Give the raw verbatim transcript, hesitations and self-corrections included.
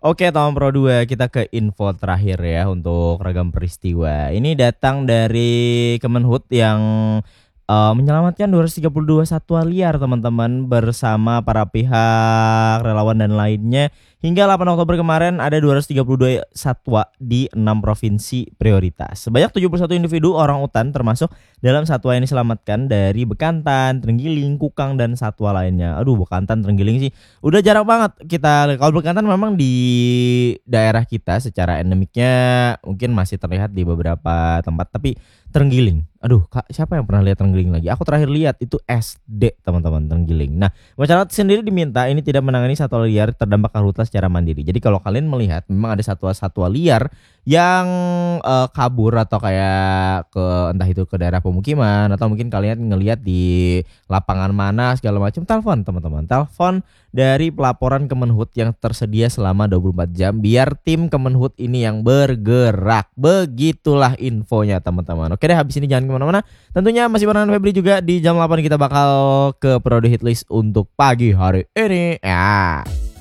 Oke, tahun Pro dua kita ke info terakhir ya untuk ragam peristiwa. Ini datang dari Kemenhub yang uh, menyelamatkan dua ratus tiga puluh dua satwa liar teman-teman bersama para pihak relawan dan lainnya. Hingga delapan Oktober kemarin ada dua ratus tiga puluh dua satwa di enam provinsi prioritas. Sebanyak tujuh puluh satu individu orang utan termasuk dalam satwa yang diselamatkan dari bekantan, terenggiling, kukang dan satwa lainnya. Aduh, bekantan, terenggiling sih udah jarang banget kita. Kalau bekantan memang di daerah kita secara endemiknya mungkin masih terlihat di beberapa tempat, tapi terenggiling, aduh Kak, siapa yang pernah lihat terenggiling lagi? Aku terakhir lihat itu S D teman-teman, terenggiling. Nah, masyarakat sendiri diminta ini tidak menangani satwa liar terdampak karhutla secara mandiri. Jadi kalau kalian melihat memang ada satwa-satwa liar yang uh, kabur atau kayak ke entah itu ke daerah pemukiman atau mungkin kalian ngelihat di lapangan mana segala macam, telepon teman-teman, telepon dari pelaporan Kemenhub yang tersedia selama dua puluh empat jam biar tim Kemenhub ini yang bergerak. Begitulah infonya teman-teman. Oke deh, habis ini jangan kemana-mana. Tentunya masih barengan Febri juga. Di jam delapan kita bakal ke Prode Hitlist untuk pagi hari ini ya.